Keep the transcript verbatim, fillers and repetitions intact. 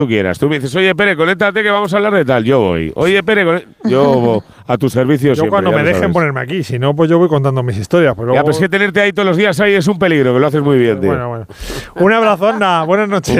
tú quieras. Tú me dices, oye, Pere, conéctate que vamos a hablar de tal. Yo voy. Oye, Pere, coné... yo a tu servicio yo siempre. Yo cuando me dejen sabes. ponerme aquí, si no, pues yo voy contando mis historias. Pues luego... Ya, pues que tenerte ahí todos los días ahí es un peligro, que lo haces muy bien, tío. Bueno, bueno. Un abrazo, anda. Buenas noches.